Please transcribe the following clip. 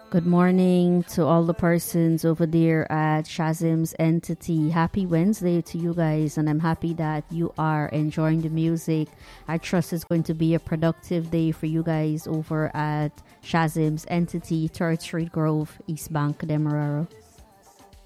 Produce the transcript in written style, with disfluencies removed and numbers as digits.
Good morning to all the persons over there at Shazim's Entity. Happy Wednesday to you guys, and I'm happy that you are enjoying the music. I trust it's going to be a productive day for you guys over at Shazim's Entity, 3rd Street Grove, East Bank, Demerara.